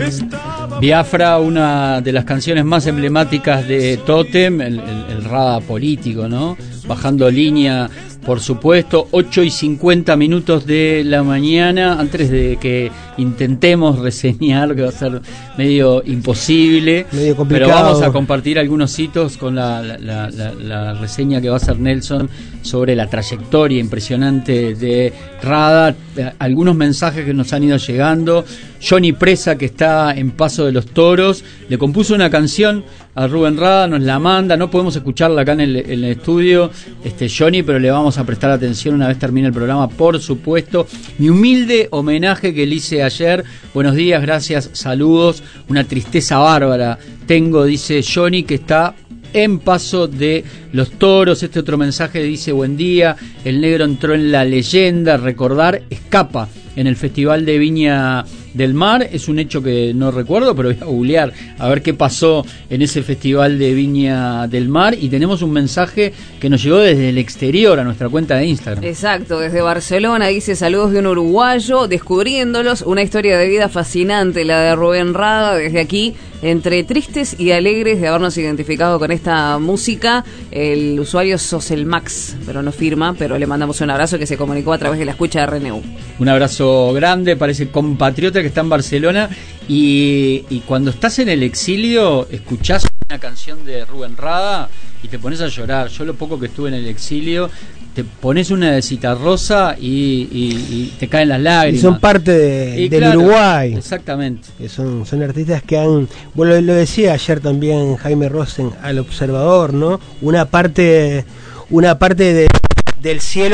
Biafra, una de las canciones más emblemáticas de Totem, el rada político, ¿no? Bajando línea, por supuesto, 8:50 de la mañana, antes de que intentemos reseñar, que va a ser medio imposible, medio complicado. Pero vamos a compartir algunos hitos con la reseña que va a hacer Nelson sobre la trayectoria impresionante de Rada, algunos mensajes que nos han ido llegando. Johnny Presa, que está en Paso de los Toros, le compuso una canción a Rubén Rada, nos la manda, no podemos escucharla acá en el estudio, Johnny, pero le vamos a prestar atención una vez termine el programa, por supuesto. Mi humilde homenaje que le hice ayer, buenos días, gracias, saludos, una tristeza bárbara tengo, dice Johnny, que está en Paso de los Toros. Este otro mensaje dice: buen día, el negro entró en la leyenda, recordar escapa en el Festival de Viña del Mar. Es un hecho que no recuerdo, pero voy a googlear a ver qué pasó en ese Festival de Viña del Mar. Y tenemos un mensaje que nos llegó desde el exterior a nuestra cuenta de Instagram. Exacto, desde Barcelona, dice: saludos de un uruguayo, descubriéndolos, una historia de vida fascinante, la de Rubén Rada, desde aquí, entre tristes y alegres de habernos identificado con esta música. El usuario Soselmax, pero no firma, pero le mandamos un abrazo, que se comunicó a través de la escucha de RNU. Un abrazo grande, parece compatriota que está en Barcelona, y cuando estás en el exilio escuchás una canción de Rubén Rada y te pones a llorar. Yo lo poco que estuve en el exilio, te pones una de Citarrosa y te caen las lágrimas. Y son parte del claro, Uruguay. Exactamente. Son artistas que han... Bueno, lo decía ayer también Jaime Rosen al Observador, ¿no? Una parte del cielo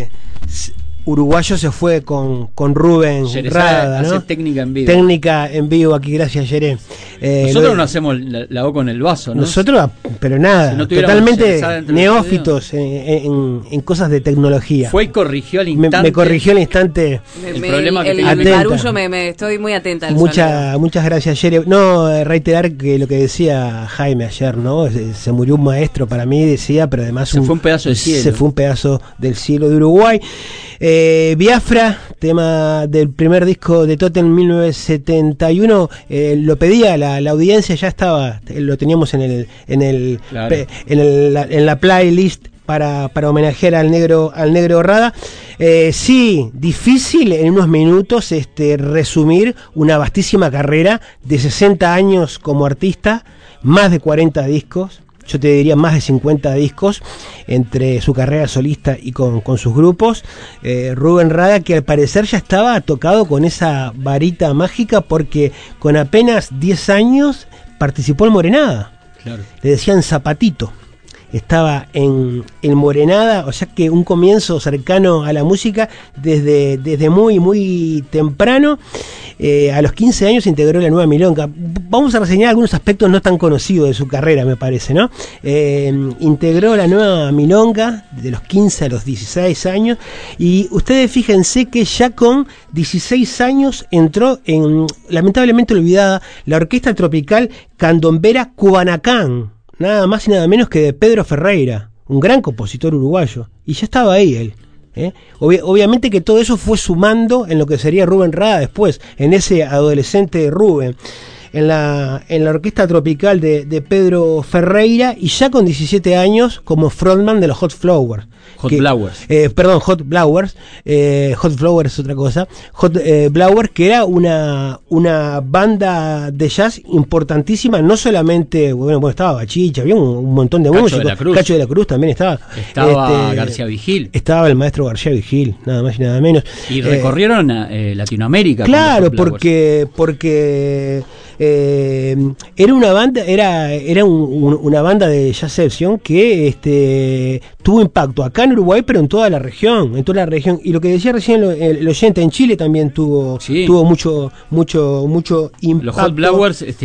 uruguayo se fue con Rubén Rada, ¿no? Técnica en vivo. Técnica en vivo aquí, gracias, Yeré. Nosotros no hacemos la O con el vaso, ¿no? Nosotros, pero nada, si no totalmente neófitos en cosas de tecnología. Fue y corrigió al instante. Me corrigió al instante. El problema que el barullo me estoy muy atenta al muchas gracias, Yeré. No, reiterar que lo que decía Jaime ayer, ¿no? Se murió un maestro, para mí, decía, pero además fue un pedazo del cielo. Se fue un pedazo del cielo de Uruguay. Biafra, tema del primer disco de Totem en 1971, lo pedía la audiencia, ya estaba, lo teníamos en la playlist para homenajear al negro Rada. Sí, difícil en unos minutos resumir una vastísima carrera de 60 años como artista, más de 40 discos. Yo te diría más de 50 discos entre su carrera solista y con sus grupos. Rubén Rada, que al parecer ya estaba tocado con esa varita mágica, porque con apenas 10 años participó en Morenada. Claro. Le decían Zapatito. Estaba en Morenada, o sea que un comienzo cercano a la música desde muy, muy temprano. A los 15 años integró la Nueva Milonga. Vamos a reseñar algunos aspectos no tan conocidos de su carrera, me parece, ¿no? Integró la Nueva Milonga de los 15 a los 16 años, y ustedes fíjense que ya con 16 años entró en, lamentablemente olvidada, la Orquesta Tropical Candombera Cubanacán, nada más y nada menos que de Pedro Ferreira, un gran compositor uruguayo, y ya estaba ahí él. Obviamente que todo eso fue sumando en lo que sería Rubén Rada después, en ese adolescente Rubén, en la Orquesta Tropical de Pedro Ferreira, y ya con 17 años como frontman de los Hot Flowers. Hot Blowers es otra cosa. Hot Blowers, que era una banda de jazz importantísima, no solamente, bueno, estaba Bachicha, había un montón de músicos. Cacho de la Cruz también estaba. Estaba García Vigil. Estaba el maestro García Vigil, nada más y nada menos. Y recorrieron Latinoamérica. Claro, porque era una banda, era una banda de jazz session que tuvo impacto acá en Uruguay, pero en toda la región, y lo que decía recién el oyente, en Chile también tuvo mucho impacto. Los Hot Blowers